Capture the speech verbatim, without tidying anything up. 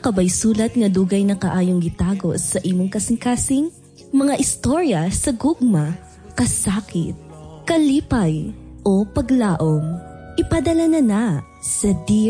kabay sulat nga dugay na kaayong gitagos sa imong kasing-kasing? Mga istorya sa gugma, kasakit, kalipay, o paglaom? Ipadala na na sa Dear